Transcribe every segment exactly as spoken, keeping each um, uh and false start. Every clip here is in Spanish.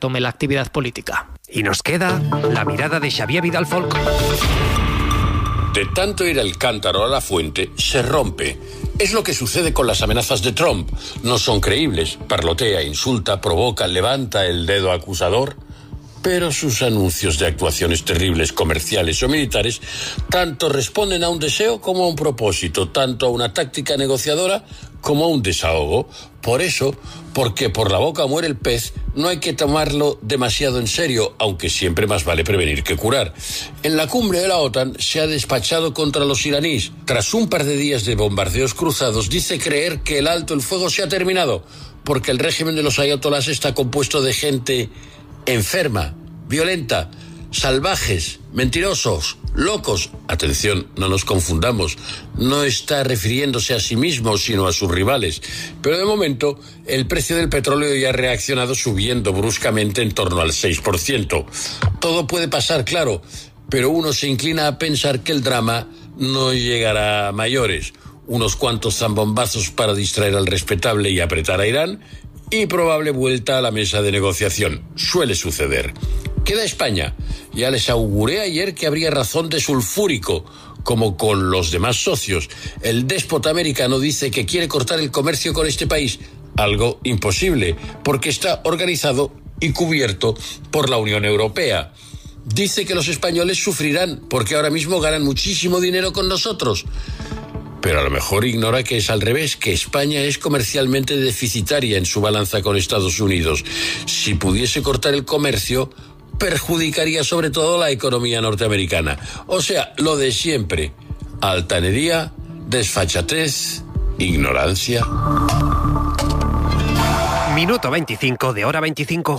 retome la actividad política. Y nos queda la mirada de Xavier Vidal Folk. De tanto ir el cántaro a la fuente, se rompe. Es lo que sucede con las amenazas de Trump. No son creíbles. Parlotea, insulta, provoca, levanta el dedo acusador. Pero sus anuncios de actuaciones terribles comerciales o militares tanto responden a un deseo como a un propósito, tanto a una táctica negociadora como a un desahogo. Por eso, porque por la boca muere el pez, no hay que tomarlo demasiado en serio, aunque siempre más vale prevenir que curar. En la cumbre de la OTAN se ha despachado contra los iraníes. Tras un par de días de bombardeos cruzados, dice creer que el alto el fuego se ha terminado, porque el régimen de los ayatolás está compuesto de gente enferma, violenta, salvajes, mentirosos, locos. Atención, no nos confundamos. No está refiriéndose a sí mismo, sino a sus rivales. Pero de momento, el precio del petróleo ya ha reaccionado subiendo bruscamente en torno al seis por ciento. Todo puede pasar, claro, pero uno se inclina a pensar que el drama no llegará a mayores. Unos cuantos zambombazos para distraer al respetable y apretar a Irán, y probable vuelta a la mesa de negociación. Suele suceder. Queda España. Ya les auguré ayer que habría razón de sulfúrico, como con los demás socios. El déspota americano dice que quiere cortar el comercio con este país, algo imposible, porque está organizado y cubierto por la Unión Europea. Dice que los españoles sufrirán, porque ahora mismo ganan muchísimo dinero con nosotros. Pero a lo mejor ignora que es al revés, que España es comercialmente deficitaria en su balanza con Estados Unidos. Si pudiese cortar el comercio, perjudicaría sobre todo la economía norteamericana. O sea, lo de siempre: altanería, desfachatez, ignorancia. Minuto veinticinco de Hora veinticinco.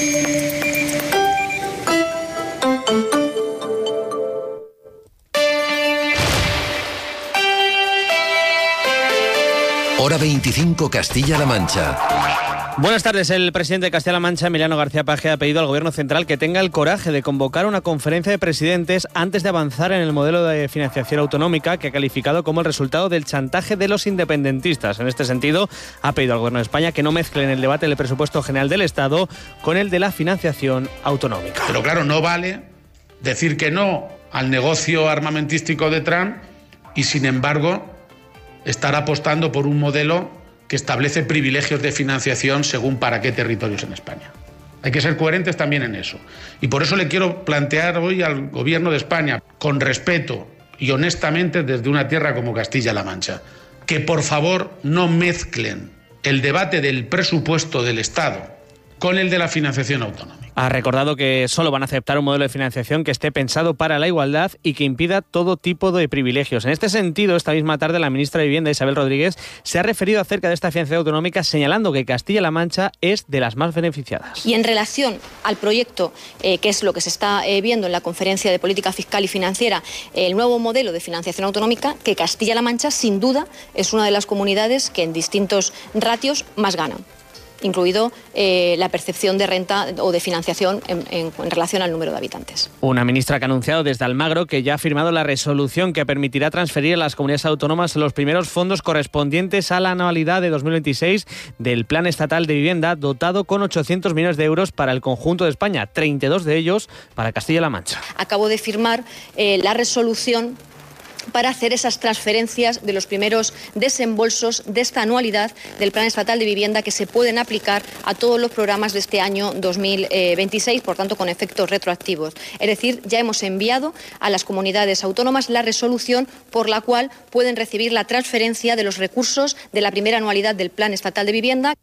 Hora veinticinco, Castilla-La Mancha. Buenas tardes. El presidente de Castilla-La Mancha, Emiliano García Paje, ha pedido al Gobierno central que tenga el coraje de convocar una conferencia de presidentes antes de avanzar en el modelo de financiación autonómica que ha calificado como el resultado del chantaje de los independentistas. En este sentido, ha pedido al Gobierno de España que no mezclen el debate del presupuesto general del Estado con el de la financiación autonómica. Pero claro, no vale decir que no al negocio armamentístico de Trump y, sin embargo, estar apostando por un modelo que establece privilegios de financiación según para qué territorios en España. Hay que ser coherentes también en eso. Y por eso le quiero plantear hoy al Gobierno de España, con respeto y honestamente desde una tierra como Castilla-La Mancha, que por favor no mezclen el debate del presupuesto del Estado con el de la financiación autonómica. Ha recordado que solo van a aceptar un modelo de financiación que esté pensado para la igualdad y que impida todo tipo de privilegios. En este sentido, esta misma tarde la ministra de Vivienda, Isabel Rodríguez, se ha referido acerca de esta financiación autonómica, señalando que Castilla-La Mancha es de las más beneficiadas. Y en relación al proyecto, eh, que es lo que se está eh, viendo en la Conferencia de Política Fiscal y Financiera, eh, el nuevo modelo de financiación autonómica, que Castilla-La Mancha, sin duda, es una de las comunidades que en distintos ratios más ganan, incluido eh, la percepción de renta o de financiación en, en, en relación al número de habitantes. Una ministra que ha anunciado desde Almagro que ya ha firmado la resolución que permitirá transferir a las comunidades autónomas los primeros fondos correspondientes a la anualidad de dos mil veintiséis del Plan Estatal de Vivienda, dotado con ochocientos millones de euros para el conjunto de España, treinta y dos de ellos para Castilla-La Mancha. Acabo de firmar eh, la resolución para hacer esas transferencias de los primeros desembolsos de esta anualidad del Plan Estatal de Vivienda, que se pueden aplicar a todos los programas de este año dos mil veintiséis, por tanto con efectos retroactivos. Es decir, ya hemos enviado a las comunidades autónomas la resolución por la cual pueden recibir la transferencia de los recursos de la primera anualidad del Plan Estatal de Vivienda.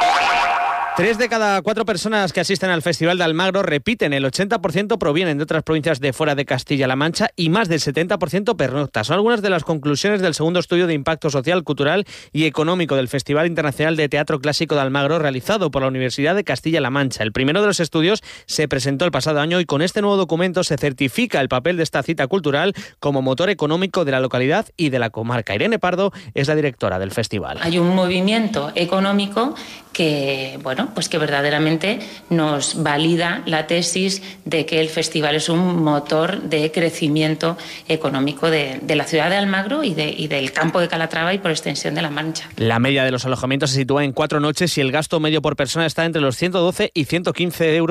Tres de cada cuatro personas que asisten al Festival de Almagro repiten, el ochenta por ciento provienen de otras provincias de fuera de Castilla-La Mancha y más del setenta por ciento pernocta. Son algunas de las conclusiones del segundo estudio de impacto social, cultural y económico del Festival Internacional de Teatro Clásico de Almagro, realizado por la Universidad de Castilla-La Mancha. El primero de los estudios se presentó el pasado año y con este nuevo documento se certifica el papel de esta cita cultural como motor económico de la localidad y de la comarca. Irene Pardo es la directora del festival. Hay un movimiento económico que, bueno, pues que verdaderamente nos valida la tesis de que el festival es un motor de crecimiento económico de, de la ciudad de Almagro y, de, y del campo de Calatrava y por extensión de La Mancha. La media de los alojamientos se sitúa en cuatro noches y el gasto medio por persona está entre los ciento doce y ciento quince euros